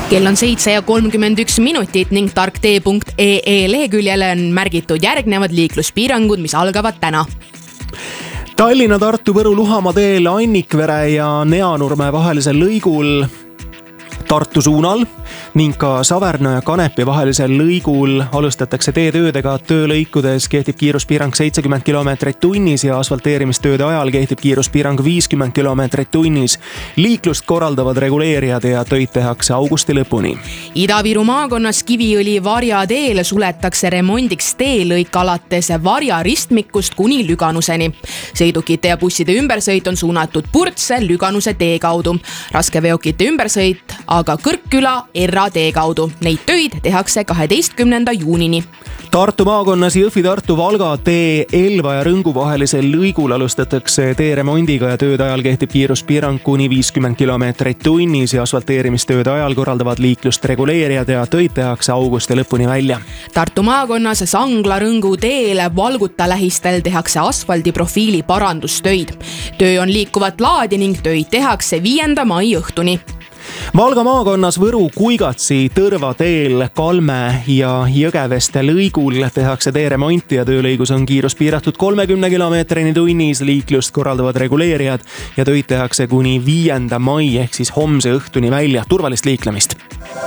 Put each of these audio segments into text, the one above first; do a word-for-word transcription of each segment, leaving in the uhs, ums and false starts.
Kell on seitse ja kolmkümmend üks minutit ning tarktee punkt ee ee leheküljele on märgitud järgnevad liikluspiirangud, mis algavad täna. Tallinna, Tartu, Võru, Luhamaa teel Annikvere ja Neanurme vahelisel lõigul Tartu suunal ning ka Saverna ja Kanepi vahelisel lõigul alustatakse teetöödega. Töölõikudes kehtib kiiruspiirang seitsekümmend kilomeetrit tunnis ja asfalteerimistööde ajal kehtib kiiruspiirang viiskümmend kilomeetrit tunnis. Liiklust korraldavad reguleerijad ja töid tehakse augusti lõpuni. Ida-Viru maakonnas Kiviõli Varja teel suletakse remondiks teelõik alates Varja ristmikust kuni Lüganuseni. Sõidukite ja busside ümbersõit on suunatud Purtse Lüganuse tee kaudu. Raskeveokite ümbersõit aga Kõrkküla Erra tee kaudu. Neid töid tehakse kaheteistkümnenda juunini. Tartu maakonnas Jõhvi-Tartu Valga tee Elva ja Rõngu vahelisel lõigul alustatakse tee remondiga ja tööde ajal kehtib kiiruspiirang kuni viiskümmend kilomeetrit tunnis ja asfalteerimistööde ajal korraldavad liiklust reguleerijad ja töid tehakse augusti lõpuni välja. Tartu maakonnas Sangla Rõngu teel Valguta lähistel tehakse asfaldiprofiili parandustöid. Töö on liikuvat laadi ning töid tehakse viienda mai õhtuni. Valga maakonnas Võru Kuigatsi Tõrva teel Kalme ja Jõgeveste lõigul tehakse tee remonti ja töölõigus on kiirus piiratud kolmekümne kilomeetrini tunnis. Liiklust korraldavad reguleerijad ja töid tehakse kuni viienda mai ehk siis homse õhtuni välja. Turvalist liiklemist!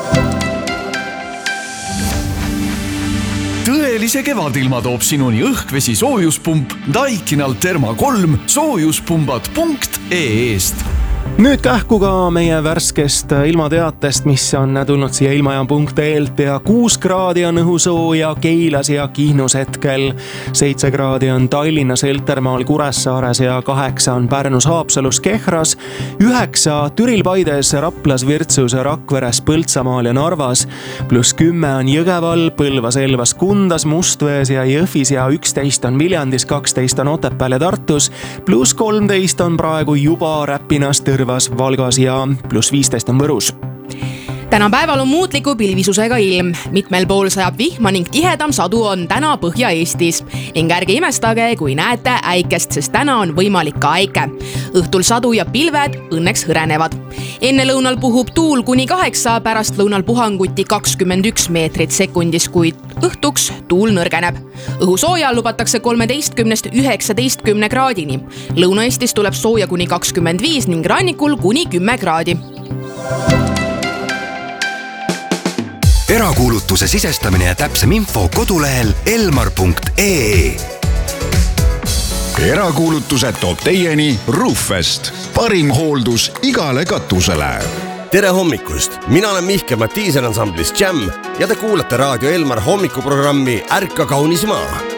Tõelise kevadilma toob sinuni õhkvesi soojuspump Daikinal Therma kolm soojuspumbad punkt ee eest. Nüüd kähku ka meie värskest ilmateatest, mis on tulnud siia ilmajaam punkt ee-lt. Pea kuus kraadi on õhusooja Keilas ja Kihnus hetkel. seitse kraadi on Tallinnas, Heltermaal, Kuressaares ja kaheksa on Pärnus, Haapsalus, Kehras. üheksa Türil, Paides, Raplas, Virtsus, Rakveres, Põltsamaal ja Narvas. Pluss kümme on Jõgeval, Põlvas, Elvas, Kundas, Mustvees ja Jõhvis ja üksteist on Viljandis, kaksteist on Otepääl ja Tartus. Pluss kolmteist on praegu juba Räpinas, Tõrvas, Valgas ja pluss viisteist on Võrus. Täna päeval on muutliku pilvisusega ilm. Mitmel pool sajab vihma ning tihedam sadu on täna Põhja-Eestis. Ning ärge imestage, kui näete äikest, sest täna on võimalik ka äike. Õhtul sadu ja pilved õnneks hõrenevad. Enne lõunal puhub tuul kuni kaheksa, pärast lõunal puhanguti kakskümmend üks meetrit sekundis, kuid õhtuks tuul nõrgeneb. Õhusooja lubatakse kolmeteistkümnest üheksateistkümne kraadini. Lõuna-Eestis tuleb sooja kuni kakskümmend viis ning rannikul kuni kümme kraadi. Erakuulutuse sisestamine ja täpsem info kodulehel elmar punkt ee. Erakuulutused toob teieni Roofest. Parim hooldus igale katusele. Tere hommikust! Mina olen Mihkel Matiisen ansamblist Jam ja te kuulate Raadio Elmar hommikuprogrammi Ärka kaunis maa.